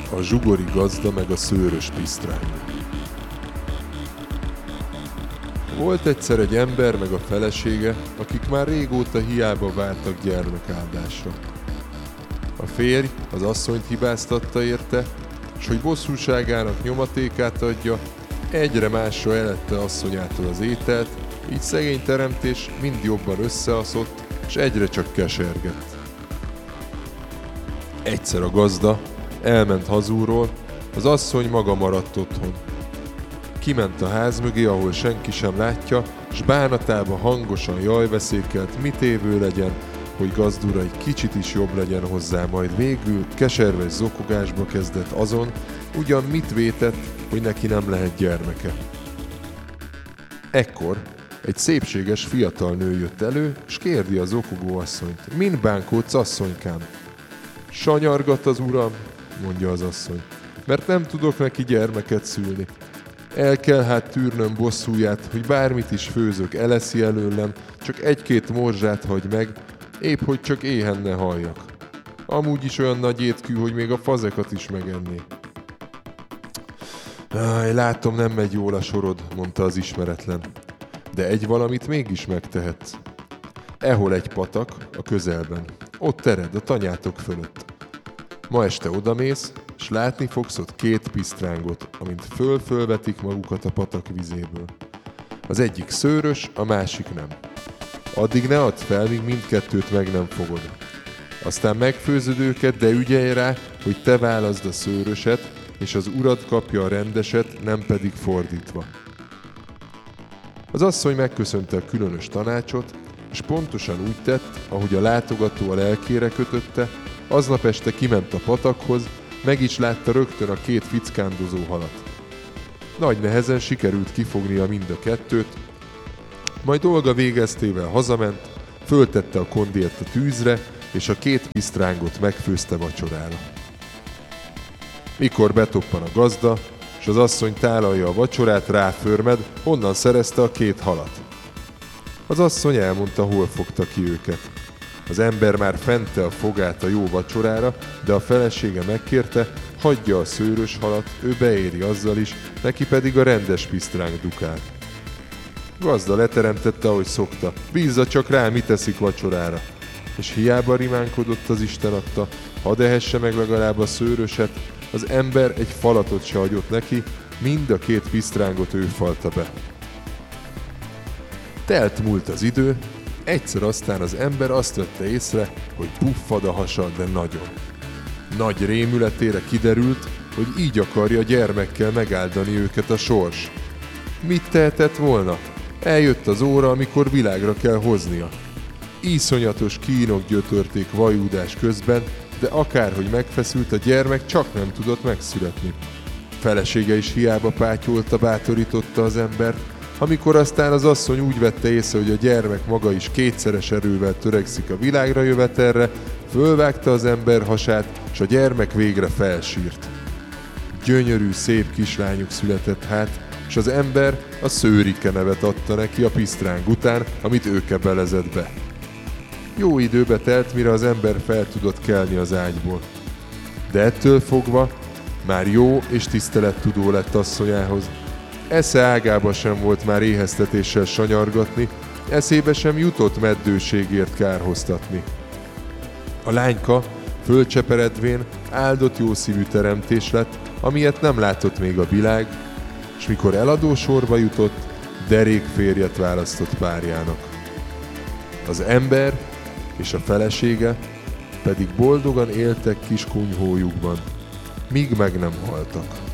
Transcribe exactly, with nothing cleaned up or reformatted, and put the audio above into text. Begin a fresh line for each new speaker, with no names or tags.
A zsugori gazda meg a szőrös pisztrány. Volt egyszer egy ember meg a felesége, akik már régóta hiába vártak gyermekáldásra. A férj az asszonyt hibáztatta érte, s hogy bosszúságának nyomatékát adja, egyre másra elette asszonyától az ételt, így szegény teremtés mind jobban összeaszott, s egyre csak kesergett. Egyszer a gazda elment hazúról, az asszony maga maradt otthon. Kiment a ház mögé, ahol senki sem látja, s bánatába hangosan jajveszékelt, mit évő legyen, hogy gazdura egy kicsit is jobb legyen hozzá, majd végül keserves zokogásba kezdett azon, ugyan mit vétett, hogy neki nem lehet gyermeke. Ekkor egy szépséges fiatal nő jött elő, s kérdi az zokogó asszonyt: min bánkódsz, asszonykám? Sanyargat az uram, mondja az asszony, mert nem tudok neki gyermeket szülni. El kell hát tűrnöm bosszúját, hogy bármit is főzök, eleszi előlem, csak egy-két morzsát hagy meg, épp hogy csak éhen ne halljak. Amúgy is olyan nagy étkű, hogy még a fazekat is megenné. Áj, látom, nem megy jól a sorod, mondta az ismeretlen. De egy valamit mégis megtehetsz. Ehol egy patak a közelben. Ott ered, a tanyátok fölött. Ma este odamész, s látni fogsz ott két pisztrángot, amint föl-fölvetik magukat a patak vizéből. Az egyik szőrös, a másik nem. Addig ne add fel, míg mindkettőt meg nem fogod. Aztán megfőzöd őket, de ügyelj rá, hogy te válaszd a szőröset, és az urad kapja a rendeset, nem pedig fordítva. Az asszony megköszönte a különös tanácsot, és pontosan úgy tett, ahogy a látogató a lelkére kötötte, aznap este kiment a patakhoz, meg is látta rögtön a két fickándozó halat. Nagy nehezen sikerült kifognia mind a kettőt, majd dolga végeztével hazament, föltette a kondért a tűzre, és a két pisztrángot megfőzte vacsorára. Mikor betoppan a gazda, és az asszony tálalja a vacsorát, ráförmed, honnan szerezte a két halat. Az asszony elmondta, hol fogta ki őket. Az ember már fente a fogát a jó vacsorára, de a felesége megkérte, hagyja a szőrös halat, ő beéri azzal is, neki pedig a rendes pisztránk dukál. Gazda leteremtette, ahogy szokta, bízza csak rá, mit teszik vacsorára. És hiába rimánkodott az Isten adta, hadd ehesse meg legalább a szőröset, az ember egy falatot se hagyott neki, mind a két pisztrángot ő falta be. Telt múlt az idő, egyszer aztán az ember azt vette észre, hogy puffad a hasa, de nagyon. Nagy rémületére kiderült, hogy így akarja gyermekkel megáldani őket a sors. Mit tehetett volna? Eljött az óra, amikor világra kell hoznia. Iszonyatos kínok gyötörték vajúdás közben, de akárhogy megfeszült, a gyermek csak nem tudott megszületni. Felesége is hiába pátyolta, bátorította az embert, amikor aztán az asszony úgy vette észre, hogy a gyermek maga is kétszeres erővel törekszik a világra jövetelre, fölvágta az ember hasát, s a gyermek végre felsírt. Gyönyörű, szép kislányuk született hát, s az ember a Szőrike nevet adta neki a pisztráng után, amit ő kebelezett be. Jó időbe telt, mire az ember fel tudott kelni az ágyból. De ettől fogva már jó és tisztelettudó lett asszonyához. Esze ágába sem volt már éheztetéssel sanyargatni, eszébe sem jutott meddőségért kárhoztatni. A lányka fölcseperedvén áldott jószívű teremtés lett, amilyet nem látott még a világ, s mikor eladó sorba jutott, derék férjet választott párjának. Az ember és a felesége pedig boldogan éltek kis kunyhójukban, míg meg nem haltak.